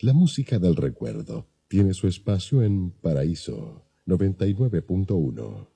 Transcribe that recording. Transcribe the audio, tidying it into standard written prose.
La música del recuerdo tiene su espacio en Paraíso 99.1.